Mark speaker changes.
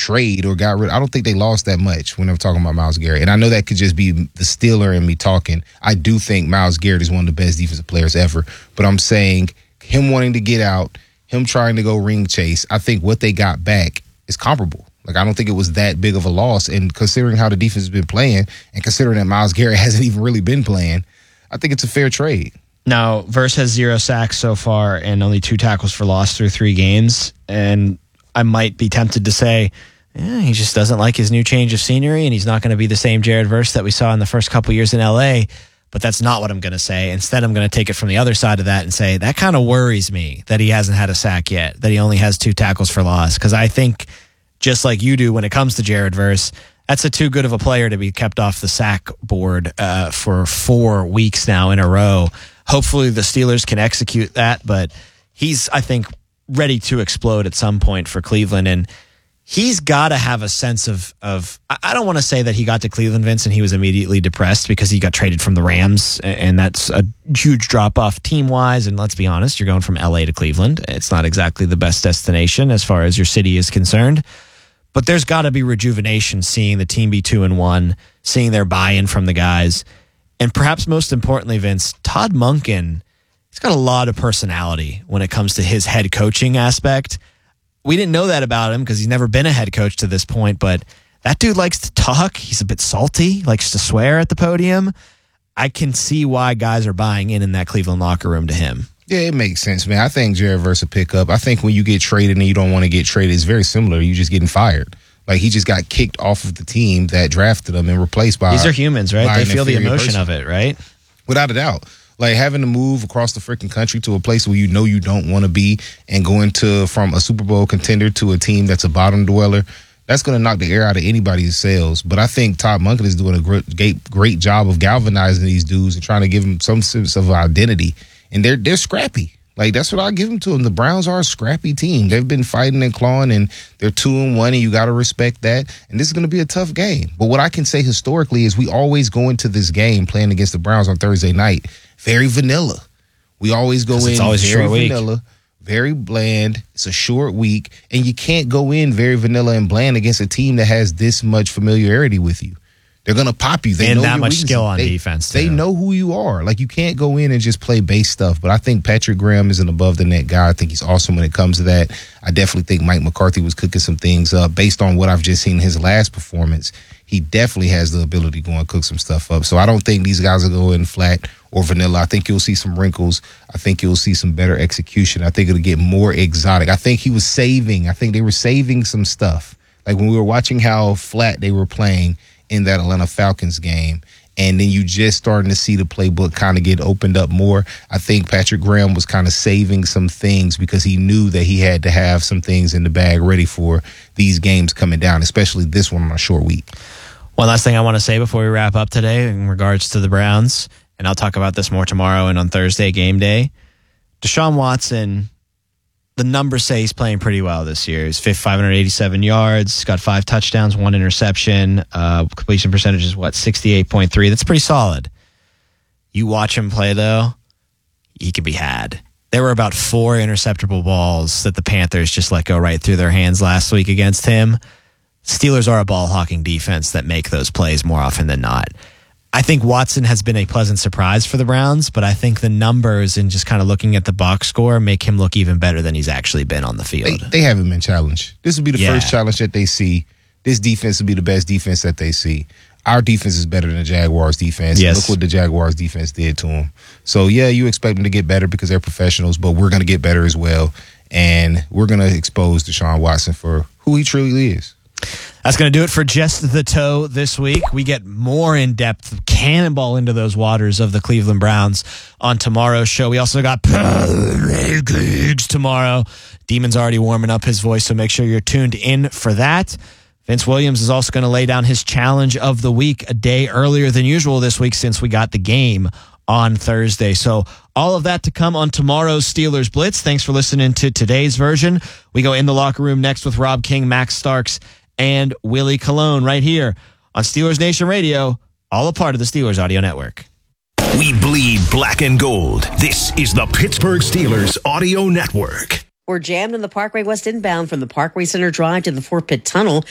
Speaker 1: trade or got rid. I don't think they lost that much when they're talking about Myles Garrett. And I know that could just be the Steeler and me talking. I do think Myles Garrett is one of the best defensive players ever. But I'm saying him wanting to get out, him trying to go ring chase, I think what they got back is comparable. Like, I don't think it was that big of a loss. And considering how the defense has been playing and considering that Myles Garrett hasn't even really been playing, I think it's a fair trade.
Speaker 2: Now, Verse has 0 sacks so far and only 2 tackles for loss through 3 games. And I might be tempted to say, he just doesn't like his new change of scenery and he's not going to be the same Jared Verse that we saw in the first couple years in L.A., but that's not what I'm going to say. Instead, I'm going to take it from the other side of that and say that kind of worries me that he hasn't had a sack yet, that he only has 2 tackles for loss. Because I think, just like you do when it comes to Jared Verse, that's too good of a player to be kept off the sack board for 4 weeks now in a row. Hopefully the Steelers can execute that, but he's, I think, ready to explode at some point for Cleveland. And he's got to have a sense of I don't want to say that he got to Cleveland, Vince, and he was immediately depressed because he got traded from the Rams, and that's a huge drop-off team-wise. And let's be honest, you're going from L.A. to Cleveland. It's not exactly the best destination as far as your city is concerned. But there's got to be rejuvenation seeing the team be 2-1, seeing their buy-in from the guys. And perhaps most importantly, Vince, Todd Monken, he's got a lot of personality when it comes to his head coaching aspect. We didn't know that about him because he's never been a head coach to this point, but that dude likes to talk. He's a bit salty, likes to swear at the podium. I can see why guys are buying in that Cleveland locker room to him.
Speaker 1: Yeah, it makes sense, man. I think Jared Verse will pick up. I think when you get traded and you don't want to get traded, it's very similar. You just getting fired. Like, he just got kicked off of the team that drafted him and replaced by...
Speaker 2: These are humans, right? They feel the emotion of it, right?
Speaker 1: Without a doubt. Like, having to move across the freaking country to a place where you know you don't want to be and going from a Super Bowl contender to a team that's a bottom dweller, that's going to knock the air out of anybody's sails. But I think Todd Monken is doing a great job of galvanizing these dudes and trying to give them some sense of identity. And they're scrappy. Like, that's what I give them to them. The Browns are a scrappy team. They've been fighting and clawing, and they're 2-1, and you got to respect that. And this is going to be a tough game. But what I can say historically is we always go into this game playing against the Browns on Thursday night very vanilla. We always go in very vanilla, very bland. It's a short week, and you can't go in very vanilla and bland against a team that has this much familiarity with you. They're going to pop you. They know
Speaker 2: that
Speaker 1: your
Speaker 2: much
Speaker 1: weaknesses.
Speaker 2: skill on defense, too.
Speaker 1: They know who you are. Like, you can't go in and just play base stuff. But I think Patrick Graham is an above-the-net guy. I think he's awesome when it comes to that. I definitely think Mike McCarthy was cooking some things up. Based on what I've just seen in his last performance, he definitely has the ability to go and cook some stuff up. So I don't think these guys will go in flat or vanilla. I think you'll see some wrinkles. I think you'll see some better execution. I think it'll get more exotic. I think they were saving some stuff. Like, when we were watching how flat they were playing in that Atlanta Falcons game, and then you just starting to see the playbook kind of get opened up more. I think Patrick Graham was kind of saving some things because he knew that he had to have some things in the bag ready for these games coming down, especially this one on a short week.
Speaker 2: One last thing I want to say before we wrap up today in regards to the Browns, and I'll talk about this more tomorrow and on Thursday game day. Deshaun Watson, the numbers say he's playing pretty well this year. He's 587 yards, got 5 touchdowns, 1 interception. Completion percentage is 68.3. That's pretty solid. You watch him play, though, he can be had. There were about 4 interceptable balls that the Panthers just let go right through their hands last week against him. Steelers are a ball-hawking defense that make those plays more often than not. I think Watson has been a pleasant surprise for the Browns, but I think the numbers and just kind of looking at the box score make him look even better than he's actually been on the field.
Speaker 1: They haven't been challenged. This will be the first challenge that they see. This defense will be the best defense that they see. Our defense is better than the Jaguars' defense.
Speaker 2: Yes.
Speaker 1: Look what the Jaguars' defense did to them. So, yeah, you expect them to get better because they're professionals, but we're going to get better as well, and we're going to expose Deshaun Watson for who he truly is.
Speaker 2: That's going to do it for Just the Toe this week. We get more in-depth cannonball into those waters of the Cleveland Browns on tomorrow's show. We also got Gigs tomorrow. Demon's already warming up his voice, so make sure you're tuned in for that. Vince Williams is also going to lay down his challenge of the week a day earlier than usual this week since we got the game on Thursday. So all of that to come on tomorrow's Steelers Blitz. Thanks for listening to today's version. We go in the locker room next with Rob King, Max Starks, and Willie Colon right here on Steelers Nation Radio, all a part of the Steelers Audio Network.
Speaker 3: We bleed black and gold. This is the Pittsburgh Steelers Audio Network.
Speaker 4: We're jammed on the Parkway West inbound from the Parkway Center Drive to the Fort Pitt Tunnel.